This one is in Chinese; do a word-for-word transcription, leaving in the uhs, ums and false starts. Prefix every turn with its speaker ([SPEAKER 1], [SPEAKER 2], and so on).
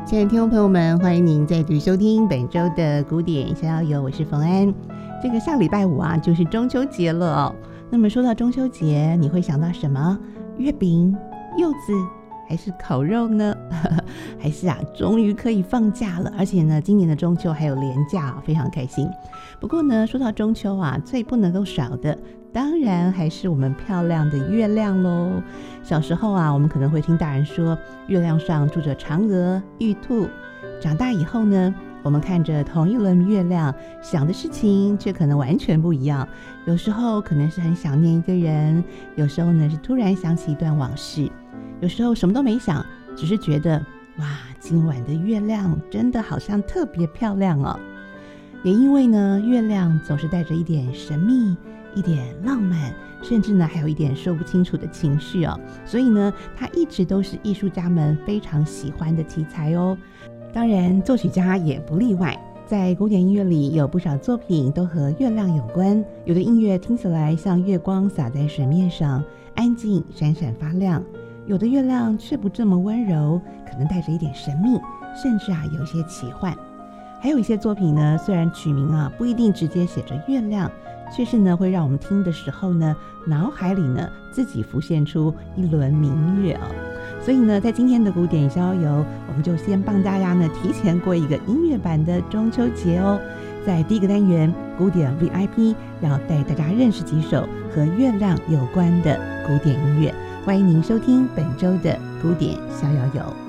[SPEAKER 1] 亲爱的听众朋友们，欢迎您再度收听本周的古典逍遥游，我是冯安。这个下礼拜五啊，就是中秋节了哦。那么说到中秋节，你会想到什么？月饼、柚子，还是烤肉呢？还是啊，终于可以放假了，而且呢，今年的中秋还有连假、哦，非常开心。不过呢，说到中秋啊，最不能够少的，当然还是我们漂亮的月亮咯。小时候啊，我们可能会听大人说，月亮上住着嫦娥、玉兔。长大以后呢，我们看着同一轮月亮，想的事情却可能完全不一样。有时候可能是很想念一个人，有时候呢是突然想起一段往事，有时候什么都没想，只是觉得哇，今晚的月亮真的好像特别漂亮哦。也因为呢，月亮总是带着一点神秘，一点浪漫，甚至呢还有一点说不清楚的情绪哦，所以呢，它一直都是艺术家们非常喜欢的题材哦。当然，作曲家也不例外。在古典音乐里，有不少作品都和月亮有关。有的音乐听起来像月光洒在水面上，安静闪闪发亮；有的月亮却不这么温柔，可能带着一点神秘，甚至啊有些奇幻。还有一些作品呢，虽然曲名啊不一定直接写着月亮，却是呢会让我们听的时候呢，脑海里呢自己浮现出一轮明月哦。所以呢，在今天的古典逍遥游，我们就先帮大家呢提前过一个音乐版的中秋节哦。在第一个单元古典 V I P， 要带大家认识几首和月亮有关的古典音乐。欢迎您收听本周的古典逍遥游。